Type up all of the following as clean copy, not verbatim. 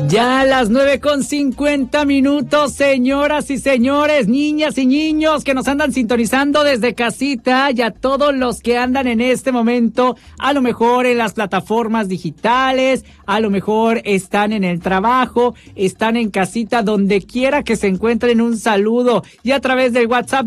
Ya a las 9:50, señoras y señores, niñas y niños que nos andan sintonizando desde casita, y a todos los que andan en este momento, a lo mejor en las plataformas digitales, a lo mejor están en el trabajo, están en casita, donde quiera que se encuentren, un saludo. Y a través del WhatsApp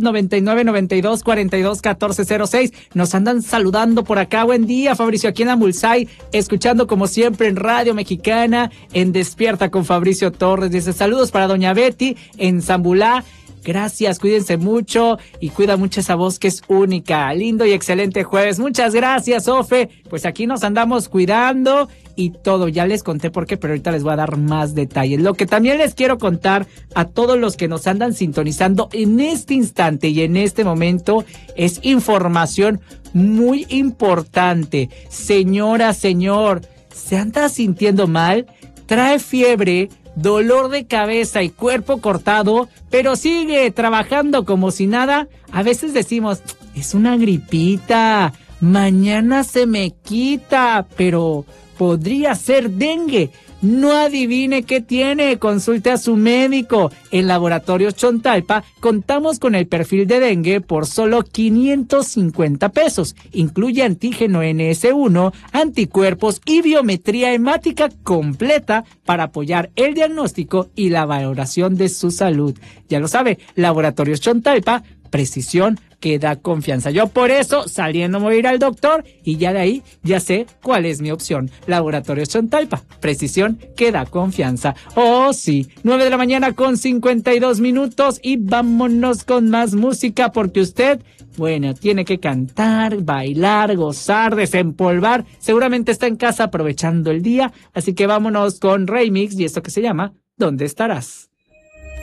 9992421406 nos andan saludando por acá. Buen día, Fabricio, aquí en Amulsay, escuchando como siempre en Radio Mexicana, en Despierta con Fabricio Torres. Dice saludos para doña Betty en Zambulá. Gracias, cuídense mucho y cuida mucho esa voz que es única. Lindo y excelente jueves. Muchas gracias, Ofe. Pues aquí nos andamos cuidando y todo. Ya les conté por qué, pero ahorita les voy a dar más detalles. Lo que también les quiero contar a todos los que nos andan sintonizando en este instante y en este momento es información muy importante. Señora, señor, ¿se anda sintiendo mal? ¿Trae fiebre, dolor de cabeza y cuerpo cortado, pero sigue trabajando como si nada? A veces decimos, es una gripita, mañana se me quita, pero podría ser dengue. No adivine qué tiene, consulte a su médico. En Laboratorios Chontalpa contamos con el perfil de dengue por solo 550 pesos. Incluye antígeno NS1, anticuerpos y biometría hemática completa para apoyar el diagnóstico y la valoración de su salud. Ya lo sabe, Laboratorios Chontalpa, precisión que da confianza. Yo por eso, saliendo me voy a ir al doctor y ya de ahí ya sé cuál es mi opción. Laboratorios Chontalpa, precisión que da confianza. Oh sí, 9:52 y vámonos con más música porque usted, bueno, tiene que cantar, bailar, gozar, desempolvar. Seguramente está en casa aprovechando el día, así que vámonos con Remix y esto que se llama ¿Dónde estarás?